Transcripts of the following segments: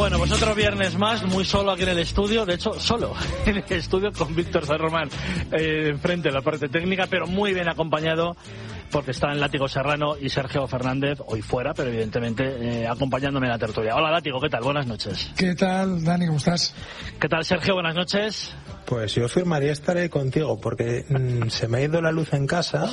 Bueno, pues otro viernes más, muy solo aquí en el estudio, de hecho, solo en el estudio con Víctor San Román enfrente de la parte técnica, pero muy bien acompañado porque están Látigo Serrano y Sergio Fernández, hoy fuera, pero evidentemente acompañándome en la tertulia. Hola Látigo, ¿qué tal? Buenas noches. ¿Qué tal, Dani? ¿Cómo estás? ¿Qué tal, Sergio? Buenas noches. Pues yo firmaría estar ahí contigo porque se me ha ido la luz en casa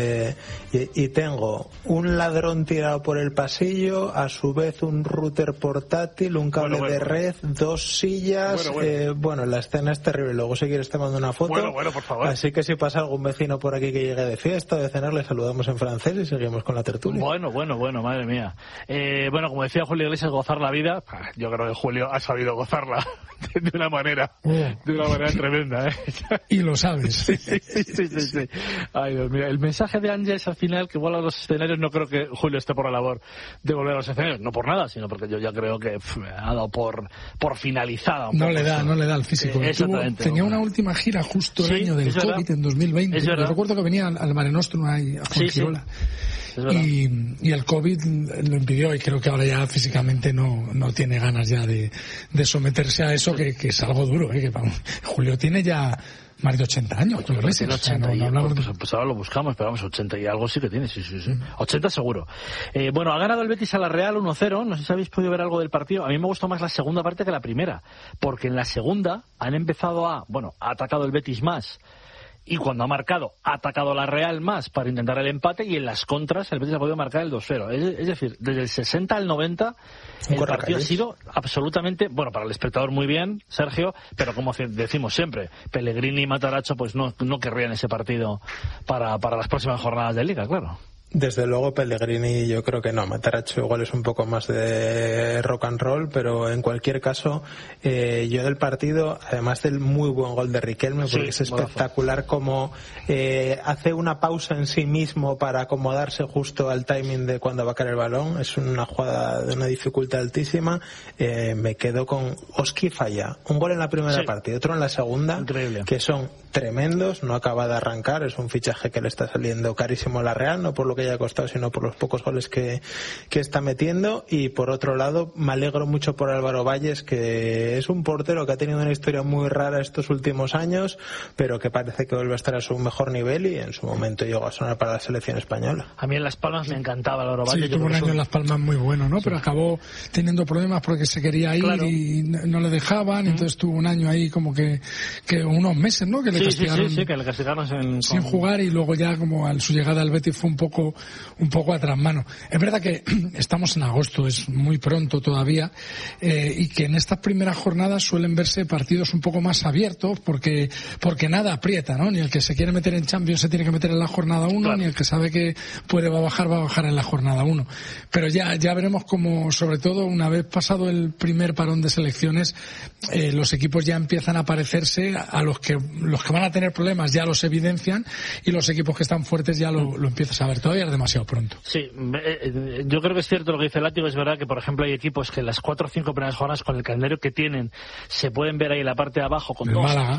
y tengo un ladrón tirado por el pasillo, a su vez un router portátil, un cable de red, dos sillas. Bueno, la escena es terrible. Luego si quieres te mando una foto. Bueno, por favor. Así que si pasa algún vecino por aquí que llegue de fiesta o de cenar, le saludamos en francés y seguimos con la tertulia. Bueno, madre mía. Bueno, como decía Julio Iglesias, gozar la vida. Yo creo que Julio ha sabido gozarla de una manera tremenda, ¿eh? Y lo sabes. Sí. Ay, Dios mío. El mensaje de Ángeles al final, que vuelve a los escenarios, no creo que Julio esté por la labor de volver a los escenarios. No por nada, sino porque yo ya creo que ha dado por finalizada. No le da el físico. Exactamente. Tenía una última gira justo el año del COVID, en 2020. Yo recuerdo que venía al Mare Nostrum ahí a Fuengirola. Y el COVID lo impidió, y creo que ahora ya físicamente no tiene ganas ya de someterse a eso, que es algo duro, que Julio tiene ya más de 80 años. Pues ahora lo buscamos, pero vamos, 80 y algo sí que tiene, sí. 80 seguro. Bueno, ha ganado el Betis a la Real 1-0, no sé si habéis podido ver algo del partido. A mí me gustó más la segunda parte que la primera, porque en la segunda han empezado ha atacado el Betis más, y cuando ha marcado, ha atacado la Real más para intentar el empate, y en las contras el Betis ha podido marcar el 2-0. Es decir, desde el 60 al 90 el partido ha sido absolutamente, bueno, para el espectador muy bien, Sergio, pero como decimos siempre, Pellegrini y Matarazzo pues no querrían ese partido para las próximas jornadas de Liga, claro. Desde luego Pellegrini yo creo que no, Matarazzo igual es un poco más de rock and roll, pero en cualquier caso yo del partido, además del muy buen gol de Riquelme, porque es espectacular como hace una pausa en sí mismo para acomodarse justo al timing de cuando va a caer el balón, es una jugada de una dificultad altísima. Me quedo con Oski falla un gol en la primera parte y otro en la segunda. Increíble. Que son tremendos, no acaba de arrancar, es un fichaje que le está saliendo carísimo a la Real, no por lo que haya costado, sino por los pocos goles que está metiendo. Y por otro lado, me alegro mucho por Álvaro Valles, que es un portero que ha tenido una historia muy rara estos últimos años, pero que parece que vuelve a estar a su mejor nivel y en su momento llegó a sonar para la selección española. A mí en Las Palmas me encantaba Álvaro Valles. Sí, tuvo un año en Las Palmas muy bueno, ¿no? Pero acabó teniendo problemas porque se quería ir y no le dejaban, entonces tuvo un año ahí como que unos meses, ¿no? Que le castigaron, que le castigaron sin jugar, y luego ya como su llegada al Betis fue un poco a trasmano. Es verdad que estamos en agosto, es muy pronto todavía, y que en estas primeras jornadas suelen verse partidos un poco más abiertos porque nada aprieta, ¿no? Ni el que se quiere meter en Champions se tiene que meter en la jornada 1, ni el que sabe que va a bajar en la jornada 1. Pero ya veremos cómo, sobre todo una vez pasado el primer parón de selecciones, los equipos ya empiezan a parecerse a los que van a tener problemas, ya los evidencian, y los equipos que están fuertes ya lo empiezas a ver. Todavía es demasiado pronto. Sí, yo creo que es cierto lo que dice Látigo. Es verdad que, por ejemplo, hay equipos que en las 4 o 5 primeras jornadas, con el calendario que tienen, se pueden ver ahí en la parte de abajo con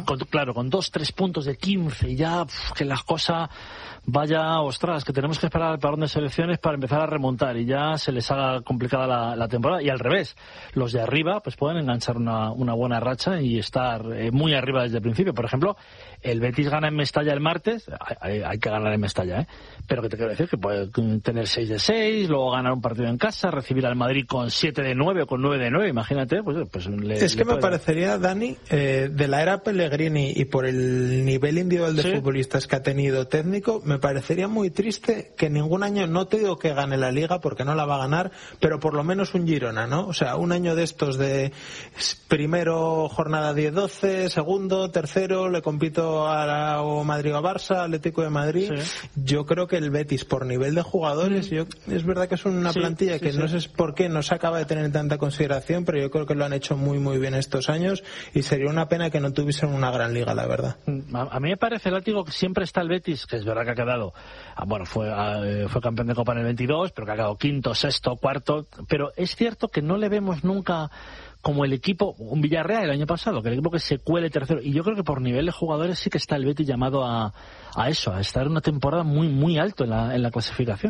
2-3 puntos de 15, y ya que las cosas vaya, ostras, que tenemos que esperar al parón de selecciones para empezar a remontar, y ya se les haga complicada la temporada. Y al revés, los de arriba pues pueden enganchar una buena racha y estar muy arriba desde el principio. Por ejemplo, el Betis gana en Mestalla el martes, hay que ganar en Mestalla, pero que te quiero decir que puede tener 6 de 6, luego ganar un partido en casa, recibir al Madrid con 7 de 9 o con 9 de 9, imagínate. Me parecería, Dani, de la era Pellegrini y por el nivel individual de futbolistas que ha tenido técnico, me parecería muy triste que ningún año, no te digo que gane la Liga porque no la va a ganar, pero por lo menos un Girona, ¿no? O sea, un año de estos de primero jornada 10-12, segundo, tercero, le compito a Madrid o a Barça, Atlético de Madrid. Yo creo que el Betis, por nivel de jugadores, es verdad que es una plantilla que no sé por qué no se acaba de tener tanta consideración, pero yo creo que lo han hecho muy muy bien estos años, y sería una pena que no tuviesen una gran liga, la verdad. A mí me parece, Látigo, que siempre está el Betis, que es verdad que ha quedado, fue campeón de Copa en el 22, pero que ha quedado quinto, sexto, cuarto, pero es cierto que no le vemos nunca como el equipo, un Villarreal el año pasado, que el equipo que se cuele tercero, y yo creo que por nivel de jugadores sí que está el Betis llamado a eso, a estar una temporada muy muy alto en la clasificación.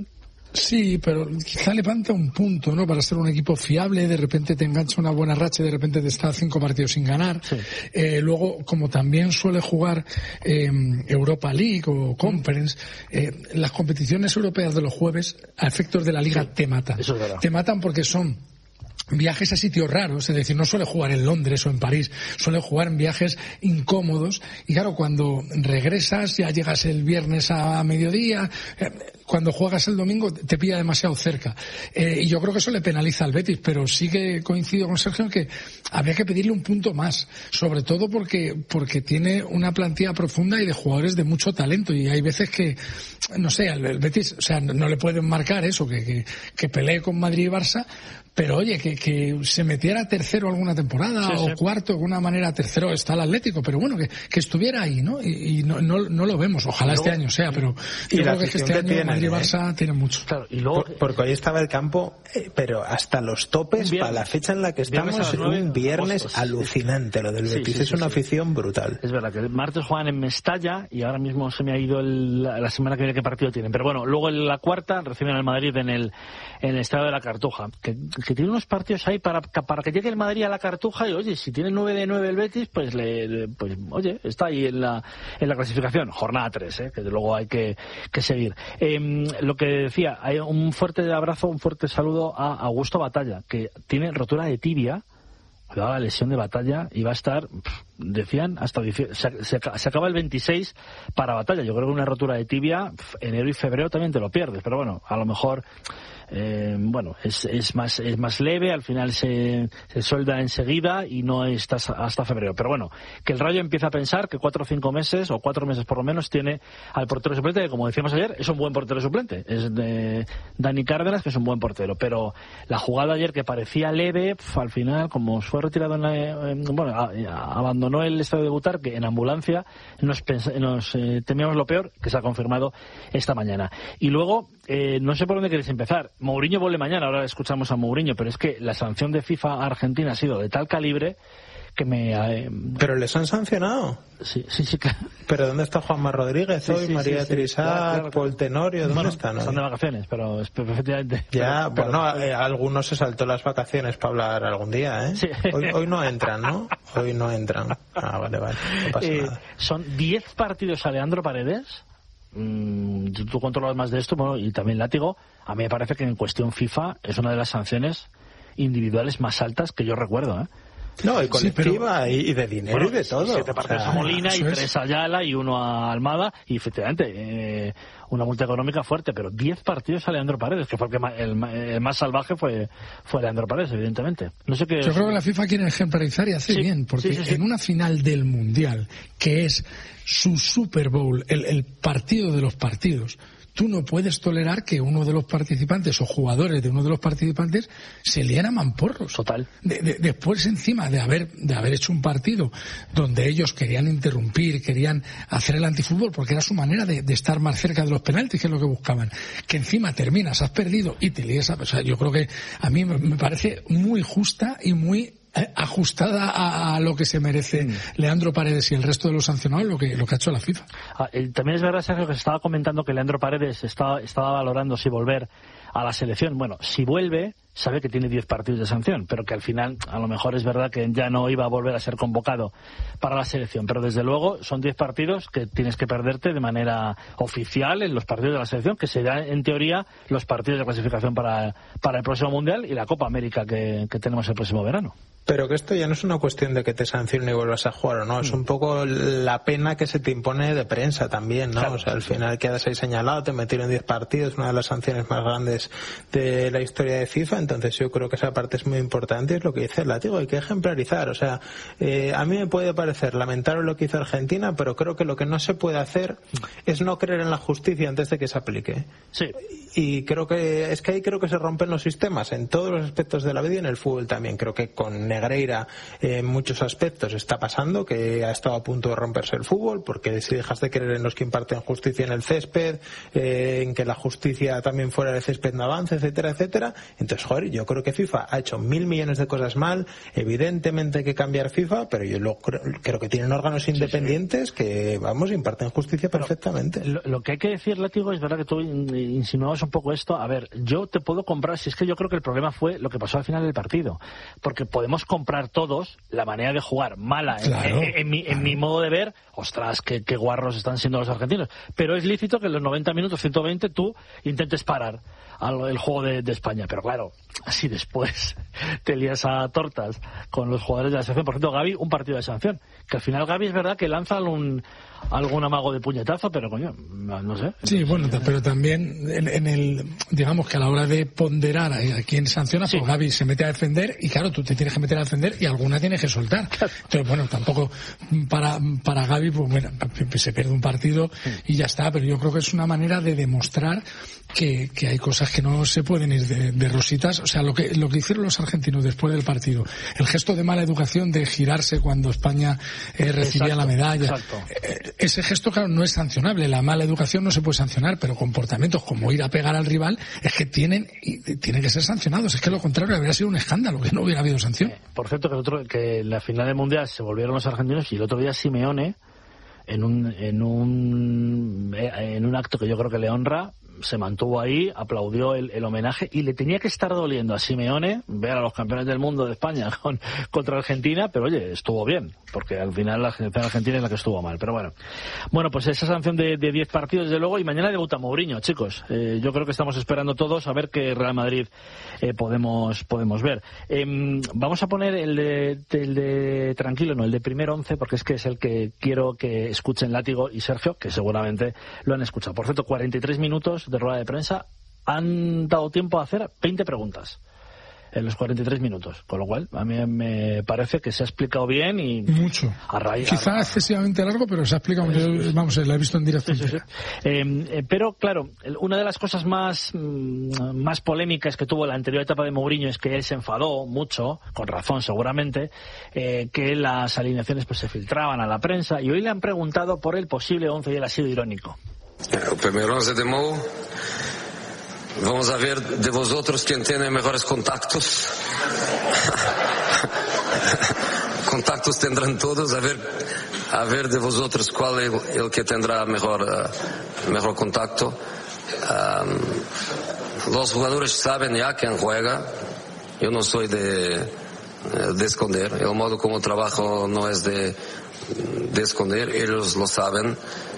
Sí, pero quizá le falta un punto, ¿no? Para ser un equipo fiable, de repente te engancha una buena racha, de repente te está 5 partidos sin ganar. Sí. Luego, como también suele jugar Europa League o Conference, las competiciones europeas de los jueves, a efectos de la Liga, te matan. Eso es verdad. Te matan porque son viajes a sitios raros, es decir, no suele jugar en Londres o en París, suele jugar en viajes incómodos, y claro, cuando regresas, ya llegas el viernes a mediodía, cuando juegas el domingo te pilla demasiado cerca, y yo creo que eso le penaliza al Betis, pero sí que coincido con Sergio en que habría que pedirle un punto más, sobre todo porque tiene una plantilla profunda y de jugadores de mucho talento, y hay veces que, no sé, el Betis, o sea, no le pueden marcar eso, que pelee con Madrid y Barça, pero oye, que se metiera tercero alguna temporada, sí, o cuarto, de alguna manera tercero está el Atlético, pero bueno, que estuviera ahí, ¿no? Y no lo vemos, ojalá luego, este año sea, pero yo creo que este año Madrid y Barça tienen mucho. Claro, y luego, porque hoy estaba el campo, pero hasta los topes, para la fecha en la que estamos, un viernes alucinante lo del Betis, es una afición brutal. Es verdad que el martes juegan en Mestalla y ahora mismo se me ha ido la semana que viene qué partido tienen, pero bueno, luego en la cuarta reciben al Madrid en el Estadio de la Cartuja, que tiene unos partidos ahí para que llegue el Madrid a la Cartuja y oye, si tiene 9 de 9 el Betis, pues oye, está ahí en la clasificación, jornada 3, que luego hay que seguir. Lo que decía, hay un fuerte abrazo, un fuerte saludo a Augusto Batalla, que tiene rotura de tibia. Cuidado, la lesión de Batalla, y va a estar, decían, hasta se acaba el 26 para Batalla. Yo creo que una rotura de tibia, enero y febrero también te lo pierdes, pero bueno, a lo mejor es más leve, al final se suelda enseguida y no está hasta febrero. Pero bueno, que el Rayo empieza a pensar que 4 o 5 meses, o 4 meses por lo menos, tiene al portero suplente, que como decíamos ayer, es un buen portero suplente. Es de Dani Cárdenas, que es un buen portero. Pero la jugada ayer, que parecía leve, al final, como fue retirado abandonó el estadio de Butarque en ambulancia, nos temíamos lo peor, que se ha confirmado esta mañana. Y luego, no sé por dónde queréis empezar. Mourinho vuelve mañana, ahora escuchamos a Mourinho, pero es que la sanción de FIFA a Argentina ha sido de tal calibre que ¿Pero les han sancionado? Sí, claro. ¿Pero dónde está Juanma Rodríguez hoy, María Trisá, claro. Paul Tenorio? ¿Dónde están? Están de vacaciones, pero efectivamente. Ya, algunos se saltó las vacaciones para hablar algún día, ¿eh? Sí. Hoy no entran, ¿no? Hoy no entran. Vale, no pasa nada. Son 10 partidos a Leandro Paredes. Tú controlas más de esto, bueno, y también Látigo. A mí me parece que en cuestión FIFA es una de las sanciones individuales más altas que yo recuerdo, ¿eh? No, y colectiva, y de dinero y de todo. 7 partidos a Molina y 3 a Ayala y 1 a Almada, y efectivamente una multa económica fuerte, pero 10 partidos a Leandro Paredes, que fue el más salvaje fue Leandro Paredes, evidentemente. No sé qué. Yo creo que la FIFA quiere ejemplarizar y hace bien, porque en una final del Mundial, que es su Super Bowl, el partido de los partidos, tú no puedes tolerar que uno de los participantes o jugadores de uno de los participantes se líen a mamporros. Total. Después, encima de haber hecho un partido donde ellos querían interrumpir, querían hacer el antifútbol, porque era su manera de estar más cerca de los penaltis, que es lo que buscaban. Que encima terminas, has perdido y te líes o sea, yo creo que a mí me parece muy justa y muy ajustada a lo que se merece Leandro Paredes y el resto de los sancionados, lo que ha hecho la FIFA. También es verdad, Sergio, que se estaba comentando que Leandro Paredes estaba valorando si volver a la selección. Bueno, si vuelve, sabe que tiene 10 partidos de sanción, pero que al final a lo mejor es verdad que ya no iba a volver a ser convocado para la selección, pero desde luego son 10 partidos que tienes que perderte de manera oficial en los partidos de la selección, que serán en teoría los partidos de clasificación para el próximo Mundial y la Copa América que tenemos el próximo verano. Pero que esto ya no es una cuestión de que te sancionen y vuelvas a jugar o no, es un poco la pena que se te impone de prensa también, ¿no? Claro. O sea, al final quedas ahí señalado, te metieron 10 partidos, una de las sanciones más grandes de la historia de FIFA, entonces yo creo que esa parte es muy importante, es lo que dice el Látigo, hay que ejemplarizar, o sea, a mí me puede parecer lamentable lo que hizo Argentina, pero creo que lo que no se puede hacer es no creer en la justicia antes de que se aplique. Sí. Y creo que ahí creo que se rompen los sistemas en todos los aspectos de la vida y en el fútbol también. Creo que con Negreira en muchos aspectos está pasando, que ha estado a punto de romperse el fútbol, porque si dejas de creer en los que imparten justicia en el césped, en que la justicia también fuera del césped no avance, etcétera, etcétera, entonces joder, yo creo que FIFA ha hecho 1.000 millones de cosas mal, evidentemente hay que cambiar FIFA, pero yo creo que tienen órganos independientes que, vamos, imparten justicia perfectamente. Lo que hay que decir, Látigo, es verdad que tú insinuabas un poco esto. A ver, yo te puedo comprar, si es que yo creo que el problema fue lo que pasó al final del partido, porque podemos comprar todos la manera de jugar mala, claro, en mi modo de ver. Ostras, qué guarros están siendo los argentinos, pero es lícito que en los 90 minutos, 120, tú intentes parar el juego de España, pero claro, así después te lías a tortas con los jugadores de la selección. Por ejemplo, Gavi, un partido de sanción, que al final Gavi es verdad que lanza algún amago de puñetazo, pero coño, no sé. Sí, bueno, pero también digamos que a la hora de ponderar a quién sanciona, pues Gavi se mete a defender y claro, tú te tienes que meter a defender y alguna tienes que soltar. Entonces, bueno, tampoco para Gavi, pues bueno, se pierde un partido y ya está, pero yo creo que es una manera de demostrar que hay cosas que no se pueden ir de rositas. O sea, lo que hicieron los argentinos después del partido, el gesto de mala educación de girarse cuando España recibía la medalla, ese gesto, claro, no es sancionable. La mala educación no se puede sancionar, pero comportamientos como ir a pegar al rival es que tienen que ser sancionados. Es que lo contrario habría sido un escándalo, que no hubiera habido sanción. Por cierto, que en la final del Mundial se volvieron los argentinos y el otro día Simeone, en un acto que yo creo que le honra, se mantuvo ahí, aplaudió el homenaje y le tenía que estar doliendo a Simeone ver a los campeones del mundo de España contra Argentina, pero oye, estuvo bien, porque al final la selección argentina es la que estuvo mal. Pero bueno, pues esa sanción de 10 partidos desde luego, y mañana debuta Mourinho, chicos. Yo creo que estamos esperando todos a ver qué Real Madrid podemos ver. Vamos a poner el de tranquilo, no, el de primer 11, porque es que es el que quiero que escuchen Látigo y Sergio, que seguramente lo han escuchado. Por cierto, 43 minutos de rueda de prensa, han dado tiempo a hacer 20 preguntas en los 43 minutos, con lo cual a mí me parece que se ha explicado bien y mucho, quizá excesivamente largo, pero se ha explicado. Vamos, la he visto en directo. Sí. Pero claro, una de las cosas más polémicas que tuvo la anterior etapa de Mourinho es que él se enfadó mucho, con razón seguramente, que las alineaciones pues se filtraban a la prensa, y hoy le han preguntado por el posible 11 y él ha sido irónico. El primer 11 de Mou, vamos a ver de vosotros quién tiene mejores contactos. Contactos tendrán todos, a ver de vosotros cuál es el que tendrá mejor contacto. Los jugadores saben ya quién juega. Yo no soy de esconder. El modo como trabajo no es de esconder, ellos lo saben.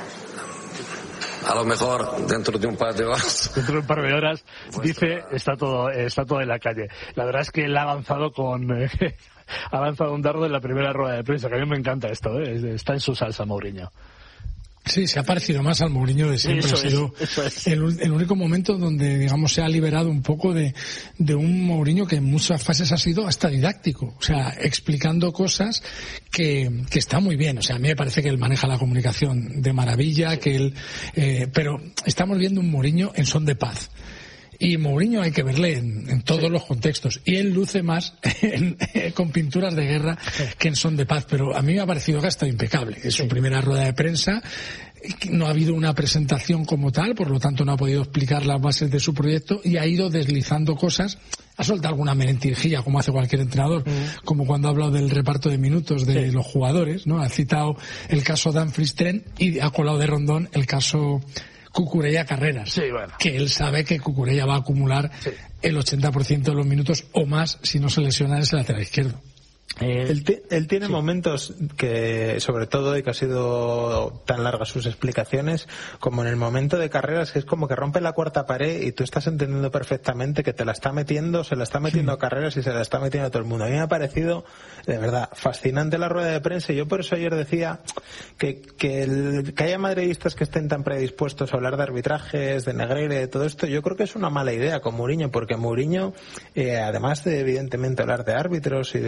A lo mejor dentro de un par de horas. Dentro de un par de horas, dice, está todo en la calle. La verdad es que él ha avanzado ha lanzado un dardo en la primera rueda de prensa, que a mí me encanta esto, está en su salsa Mourinho. Sí, se ha parecido más al Mourinho de siempre. Ha sido el único momento donde, digamos, se ha liberado un poco de un Mourinho que en muchas fases ha sido hasta didáctico. O sea, explicando cosas que está muy bien. O sea, a mí me parece que él maneja la comunicación de maravilla, pero estamos viendo un Mourinho en son de paz. Y Mourinho hay que verle en todos los contextos. Y él luce más con pinturas de guerra que en son de paz. Pero a mí me ha parecido que ha estado impecable. Es su primera rueda de prensa. No ha habido una presentación como tal, por lo tanto no ha podido explicar las bases de su proyecto y ha ido deslizando cosas. Ha soltado alguna mentirjilla, como hace cualquier entrenador, como cuando ha hablado del reparto de minutos de los jugadores, ¿no? Ha citado el caso Dumfries Trent y ha colado de Rondón el caso Cucurella Carreras, que él sabe que Cucurella va a acumular el 80% de los minutos o más si no se lesiona en ese lateral izquierdo. Él tiene momentos que, sobre todo, y que ha sido tan largas sus explicaciones, como en el momento de Carreras, que es como que rompe la cuarta pared y tú estás entendiendo perfectamente que te la está metiendo, se la está metiendo a Carreras y se la está metiendo a todo el mundo. A mí me ha parecido, de verdad, fascinante la rueda de prensa, y yo por eso ayer decía que haya madridistas que estén tan predispuestos a hablar de arbitrajes, de Negreira, de todo esto, yo creo que es una mala idea con Mourinho, porque Mourinho, además de evidentemente hablar de árbitros y de esa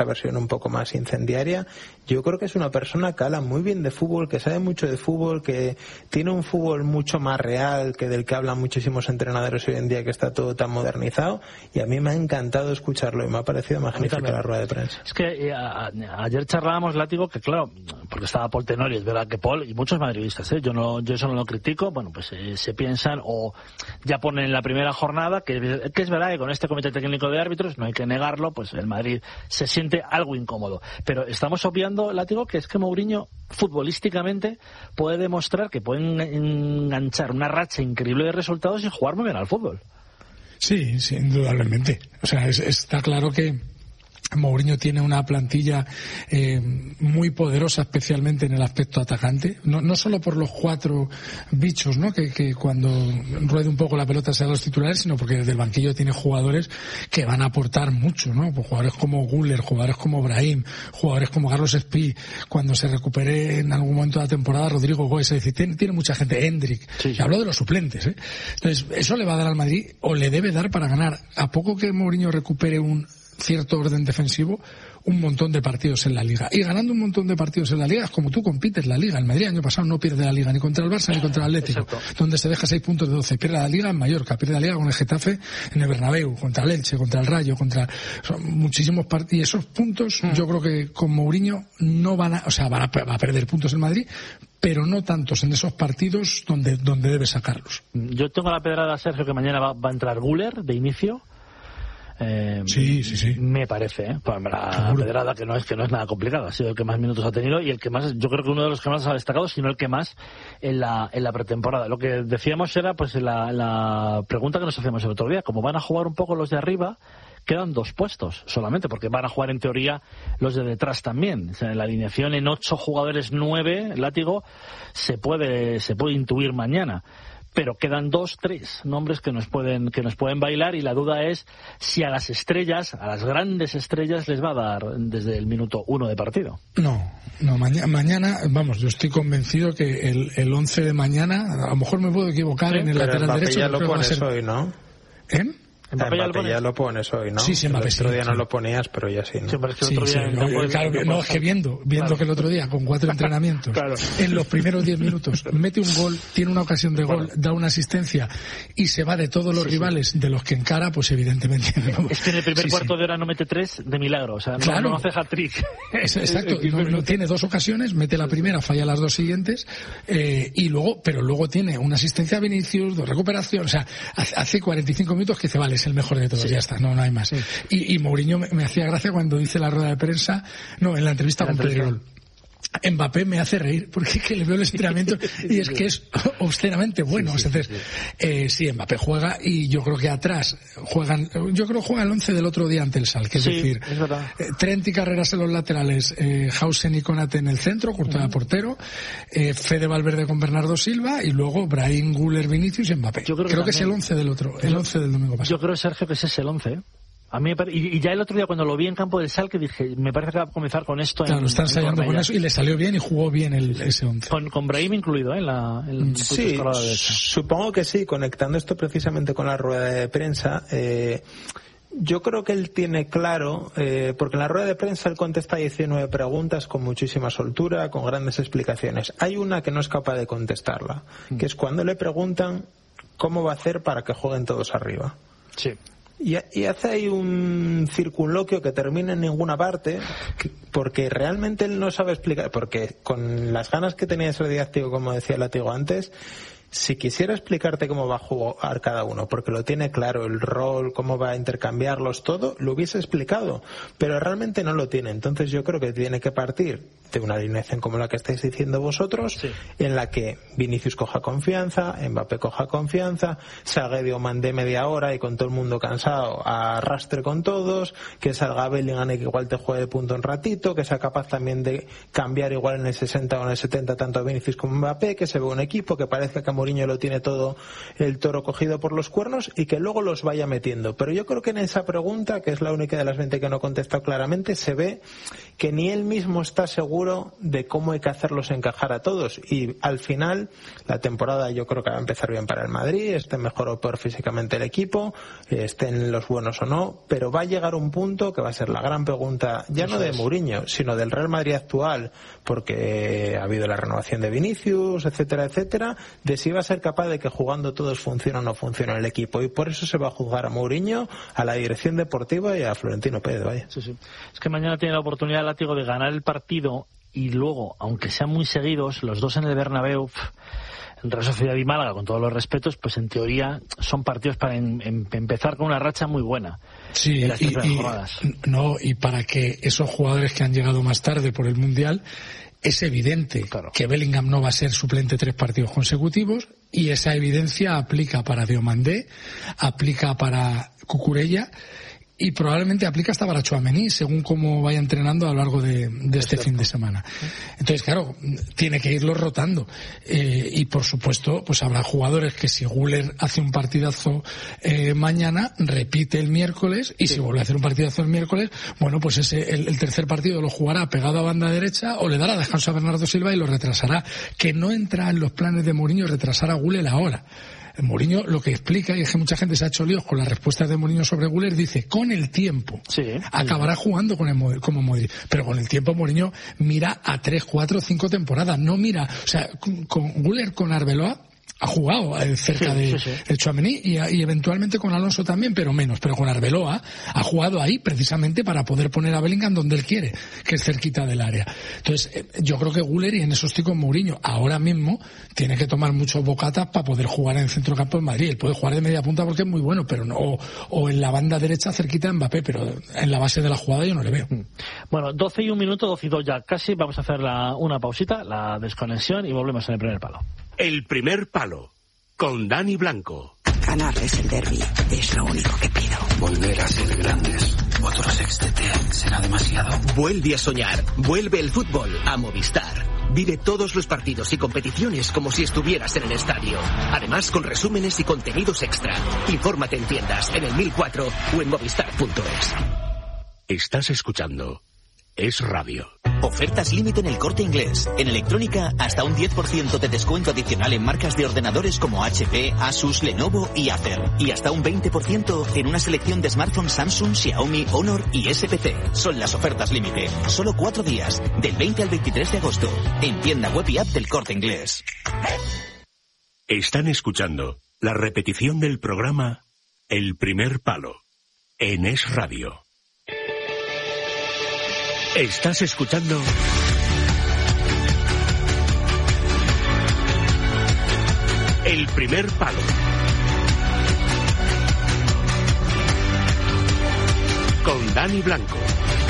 esa versión un poco más incendiaria. Yo creo que es una persona que habla muy bien de fútbol, que sabe mucho de fútbol, que tiene un fútbol mucho más real que del que hablan muchísimos entrenadores hoy en día, que está todo tan modernizado, y a mí me ha encantado escucharlo y me ha parecido magnífica la rueda de prensa. Es que ayer charlábamos, Látigo, que claro, porque estaba Paul Tenori, es verdad que Paul y muchos madridistas, yo eso no lo critico, bueno, pues se piensan o ya ponen en la primera jornada que es verdad que con este comité técnico de árbitros, no hay que negarlo, pues el Madrid se siente algo incómodo, pero estamos obviando, Látigo, que es que Mourinho futbolísticamente puede demostrar que pueden enganchar una racha increíble de resultados y jugar muy bien al fútbol. Sí, indudablemente. O sea, está claro que Mourinho tiene una plantilla muy poderosa, especialmente en el aspecto atacante, no solo por los 4 bichos, ¿no? que cuando ruede un poco la pelota sean los titulares, sino porque desde el banquillo tiene jugadores que van a aportar mucho, ¿no? Pues jugadores como Güler, jugadores como Brahim, jugadores como Carlos Espí, cuando se recupere en algún momento de la temporada Rodrigo Goes, es decir, tiene mucha gente, Hendrik, sí. Hablo de los suplentes, Entonces, eso le va a dar al Madrid, o le debe dar para ganar, a poco que Mourinho recupere un cierto orden defensivo, un montón de partidos en la Liga. Y ganando un montón de partidos en la Liga es como tú compites la Liga. El Madrid el año pasado no pierde la Liga ni contra el Barça ni contra el Atlético, donde se deja 6 puntos de 12. Pierde la Liga en Mallorca, pierde la Liga con el Getafe en el Bernabéu, contra el Elche, contra el Rayo, son muchísimos partidos. Y esos puntos yo creo que con Mourinho no va a perder puntos el Madrid, pero no tantos en esos partidos donde debe sacarlos. Yo tengo la pedrada, Sergio, que mañana va a entrar Güler de inicio. Sí. Me parece, la pedrada que no es nada complicado, ha sido el que más minutos ha tenido y el que más, yo creo que uno de los que más ha destacado, sino el que más en la pretemporada. Lo que decíamos era pues la pregunta que nos hacíamos el otro día, como van a jugar un poco los de arriba, quedan 2 puestos solamente, porque van a jugar en teoría los de detrás también. O sea, en la alineación en 8 jugadores 9, Látigo, se puede intuir mañana. Pero quedan 2, 3 nombres que nos pueden bailar, y la duda es si a las estrellas, a las grandes estrellas, les va a dar desde el minuto 1 de partido. No, mañana, vamos, yo estoy convencido que el 11 de mañana, a lo mejor me puedo equivocar en el lateral derecho. Ya lo pones hoy, ¿no? Mbappé ya lo pones hoy, ¿no? Sí, Mbappé, el otro día no lo ponías, pero ya sí, ¿no? Sí, pero es que el otro día es que viendo claro, que el otro día con 4 entrenamientos, claro, en los primeros 10 minutos mete un gol, tiene una ocasión de gol, da una asistencia y se va de todos los rivales de los que encara, pues evidentemente es que en el primer cuarto de hora no mete 3 de milagro, o sea, no hace hat-trick. Exacto, no tiene 2 ocasiones, mete la primera, falla las 2 siguientes, y luego tiene una asistencia a Vinicius, 2 recuperación, o sea, hace 45 minutos que dice, vale, es el mejor de todos, ya está, no hay más. Y Mourinho me hacía gracia cuando dice la rueda de prensa, en la entrevista con Pedrerol, Mbappé me hace reír porque es que le veo el entrenamiento y es que es obscenamente bueno. Entonces, Mbappé juega, y yo creo que atrás juega el 11 del otro día ante el Schalke, es decir, Trent y Carreras en los laterales, Hausen y Konate en el centro, Courtois portero, Fede Valverde con Bernardo Silva, y luego Brahim, Güler, Vinicius y Mbappé. Yo creo que es el 11 del otro, el 11 del domingo pasado. Yo creo, Sergio, que ese es el 11, A mí y ya el otro día cuando lo vi en campo del Schalke dije, me parece que va a comenzar con esto. Claro, está ensayando con eso y le salió bien y jugó bien ese 11. Con Brahim incluido, sí, supongo que sí, conectando esto precisamente con la rueda de prensa. Yo creo que él tiene claro, porque en la rueda de prensa él contesta 19 preguntas con muchísima soltura, con grandes explicaciones. Hay una que no es capaz de contestarla, que es cuando le preguntan cómo va a hacer para que jueguen todos arriba. Sí. Y hace ahí un circunloquio que termina en ninguna parte, porque realmente él no sabe explicar, porque con las ganas que tenía de ser didáctico, como decía Látigo antes, si quisiera explicarte cómo va a jugar cada uno, porque lo tiene claro, el rol, cómo va a intercambiarlos, todo, lo hubiese explicado, pero realmente no lo tiene. Entonces yo creo que tiene que partir de una alineación como la que estáis diciendo vosotros, en la que Vinicius coja confianza, Mbappé coja confianza, Saguedio mande media hora y con todo el mundo cansado arrastre con todos, que salga Bellingham y que igual te juegue de punto un ratito, que sea capaz también de cambiar igual en el 60 o en el 70 tanto a Vinicius como a Mbappé, que se vea un equipo, que parezca que Mourinho lo tiene todo el toro cogido por los cuernos y que luego los vaya metiendo. Pero yo creo que en esa pregunta, que es la única de las 20 que no he contestado claramente, se ve que ni él mismo está seguro de cómo hay que hacerlos encajar a todos. Y al final, la temporada yo creo que va a empezar bien para el Madrid, esté mejor o peor físicamente el equipo, estén los buenos o no, pero va a llegar un punto que va a ser la gran pregunta, ya no de Mourinho, sino del Real Madrid actual, porque ha habido la renovación de Vinicius, etcétera, etcétera, de si va a ser capaz de que jugando todos funciona o no funciona el equipo. Y por eso se va a juzgar a Mourinho, a la dirección deportiva y a Florentino Pérez, vaya. Sí, sí. Es que mañana tiene la oportunidad, Látigo, de ganar el partido y luego, aunque sean muy seguidos, los dos en el Bernabéu, el Real Sociedad y Málaga, con todos los respetos, pues en teoría son partidos para empezar con una racha muy buena. Sí, y para que esos jugadores que han llegado más tarde por el Mundial, es evidente que Bellingham no va a ser suplente 3 partidos consecutivos, y esa evidencia aplica para Diomandé, aplica para Cucurella y probablemente aplica hasta para Tchouaméni, según cómo vaya entrenando a lo largo de este fin de semana. Entonces, claro, tiene que irlo rotando. Y por supuesto, pues habrá jugadores que si Güler hace un partidazo mañana, repite el miércoles, y si vuelve a hacer un partidazo el miércoles, bueno, pues el tercer partido lo jugará pegado a banda derecha o le dará descanso a Bernardo Silva y lo retrasará. Que no entra en los planes de Mourinho retrasar a Güler ahora. Mourinho lo que explica, y es que mucha gente se ha hecho líos con las respuestas de Mourinho sobre Güler, dice, con el tiempo acabará jugando como Modric, pero con el tiempo Mourinho mira a 3, 4, 5 temporadas, no mira, o sea, con Güler, con Arbeloa ha jugado cerca de Tchouaméni y eventualmente con Alonso también, pero menos. Pero con Arbeloa ha jugado ahí precisamente para poder poner a Bellingham donde él quiere, que es cerquita del área. Entonces, yo creo que Güler, y en eso estoy con Mourinho, ahora mismo tiene que tomar muchos bocatas para poder jugar en el centrocampo en Madrid. Él puede jugar de media punta porque es muy bueno, pero no, o en la banda derecha cerquita de Mbappé, pero en la base de la jugada yo no le veo. Bueno, 12 y 1 minuto, 12 y 2 ya casi. Vamos a hacer una pausita, la desconexión, y volvemos en el primer palo. El primer palo, con Dani Blanco. Ganarles el derbi es lo único que pido. Volver a ser grandes. Otro sextete será demasiado. Vuelve a soñar. Vuelve el fútbol a Movistar. Vive todos los partidos y competiciones como si estuvieras en el estadio. Además, con resúmenes y contenidos extra. Infórmate en tiendas, en el 1004 o en movistar.es. Estás escuchando Es Radio. Ofertas límite en El Corte Inglés. En electrónica, hasta un 10% de descuento adicional en marcas de ordenadores como HP, Asus, Lenovo y Acer. Y hasta un 20% en una selección de smartphones Samsung, Xiaomi, Honor y SPC. Son las ofertas límite. Solo 4 días, del 20 al 23 de agosto. En tienda web y app del Corte Inglés. Están escuchando la repetición del programa El primer palo en Es Radio. Estás escuchando El primer palo. Con Dani Blanco.